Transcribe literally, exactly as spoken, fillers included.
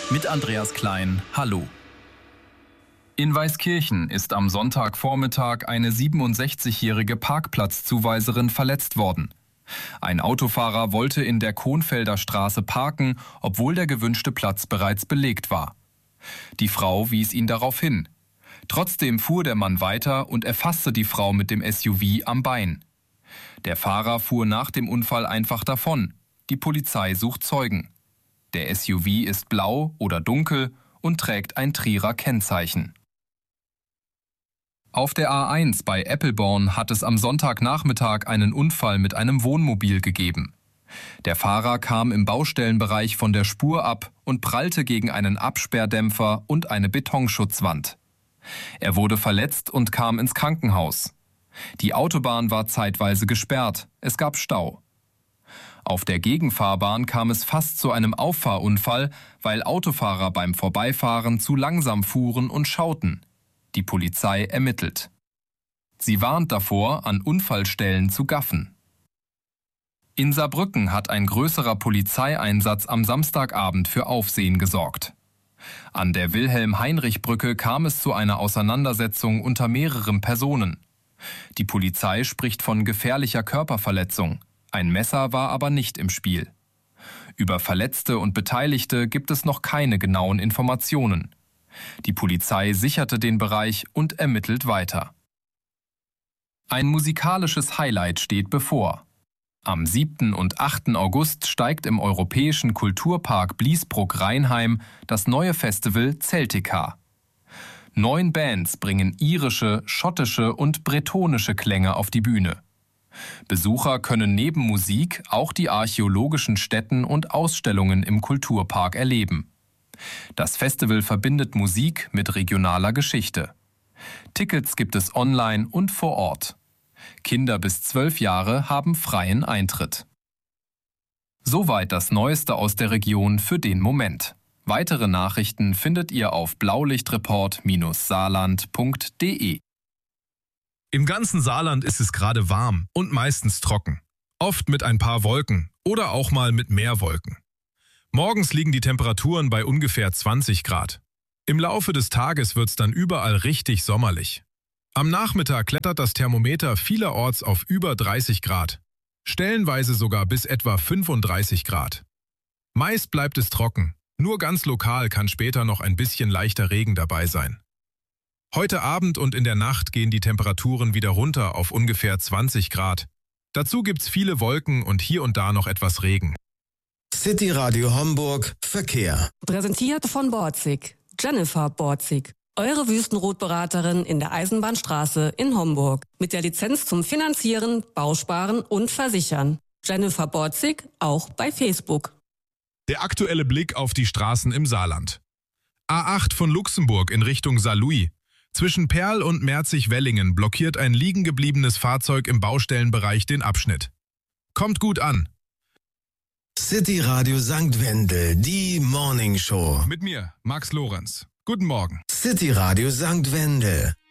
Mit Andreas Klein, hallo. In Weißkirchen ist am Sonntagvormittag eine siebenundsechzigjährige Parkplatzzuweiserin verletzt worden. Ein Autofahrer wollte in der Kohnfelder Straße parken, obwohl der gewünschte Platz bereits belegt war. Die Frau wies ihn darauf hin. Trotzdem fuhr der Mann weiter und erfasste die Frau mit dem S U V am Bein. Der Fahrer fuhr nach dem Unfall einfach davon. Die Polizei sucht Zeugen. Der S U V ist blau oder dunkel und trägt ein Trierer Kennzeichen. Auf der A eins bei Eppelborn hat es am Sonntagnachmittag einen Unfall mit einem Wohnmobil gegeben. Der Fahrer kam im Baustellenbereich von der Spur ab und prallte gegen einen Absperrdämpfer und eine Betonschutzwand. Er wurde verletzt und kam ins Krankenhaus. Die Autobahn war zeitweise gesperrt, es gab Stau. Auf der Gegenfahrbahn kam es fast zu einem Auffahrunfall, weil Autofahrer beim Vorbeifahren zu langsam fuhren und schauten. Die Polizei ermittelt. Sie warnt davor, an Unfallstellen zu gaffen. In Saarbrücken hat ein größerer Polizeieinsatz am Samstagabend für Aufsehen gesorgt. An der Wilhelm-Heinrich-Brücke kam es zu einer Auseinandersetzung unter mehreren Personen. Die Polizei spricht von gefährlicher Körperverletzung. Ein Messer war aber nicht im Spiel. Über Verletzte und Beteiligte gibt es noch keine genauen Informationen. Die Polizei sicherte den Bereich und ermittelt weiter. Ein musikalisches Highlight steht bevor. Am siebten und achten August steigt im Europäischen Kulturpark Bliesbruck-Rheinheim das neue Festival Celtica. Neun Bands bringen irische, schottische und bretonische Klänge auf die Bühne. Besucher können neben Musik auch die archäologischen Stätten und Ausstellungen im Kulturpark erleben. Das Festival verbindet Musik mit regionaler Geschichte. Tickets gibt es online und vor Ort. Kinder bis zwölf Jahre haben freien Eintritt. Soweit das Neueste aus der Region für den Moment. Weitere Nachrichten findet ihr auf blaulichtreport Bindestrich saarland Punkt de. Im ganzen Saarland ist es gerade warm und meistens trocken. Oft mit ein paar Wolken oder auch mal mit mehr Wolken. Morgens liegen die Temperaturen bei ungefähr zwanzig Grad. Im Laufe des Tages wird es dann überall richtig sommerlich. Am Nachmittag klettert das Thermometer vielerorts auf über dreißig Grad. Stellenweise sogar bis etwa fünfunddreißig Grad. Meist bleibt es trocken. Nur ganz lokal kann später noch ein bisschen leichter Regen dabei sein. Heute Abend und in der Nacht gehen die Temperaturen wieder runter auf ungefähr zwanzig Grad. Dazu gibt's viele Wolken und hier und da noch etwas Regen. City Radio Homburg Verkehr. Präsentiert von Borzig. Jennifer Borzig. Eure Wüstenrotberaterin in der Eisenbahnstraße in Homburg. Mit der Lizenz zum Finanzieren, Bausparen und Versichern. Jennifer Borzig auch bei Facebook. Der aktuelle Blick auf die Straßen im Saarland. A acht von Luxemburg in Richtung Saarlouis. Zwischen Perl und Merzig-Wellingen blockiert ein liegen gebliebenes Fahrzeug im Baustellenbereich den Abschnitt. Kommt gut an. City Radio Sankt Wendel, die Morning Show. Mit mir, Max Lorenz. Guten Morgen. City Radio Sankt Wendel.